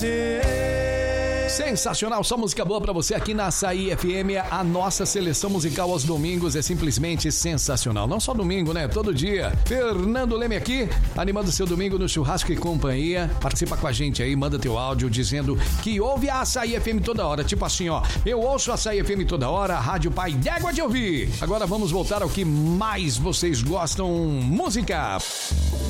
você. Sensacional, só música boa pra você aqui na Açaí FM. A nossa seleção musical aos domingos é simplesmente sensacional. Não só domingo, né? Todo dia. Fernando Leme aqui, animando seu domingo no Churrasco e Companhia. Participa com a gente aí, manda teu áudio dizendo que ouve a Açaí FM toda hora. Tipo assim, ó, eu ouço a Açaí FM toda hora, Rádio Pai d'Égua de ouvir. Agora vamos voltar ao que mais vocês gostam, música.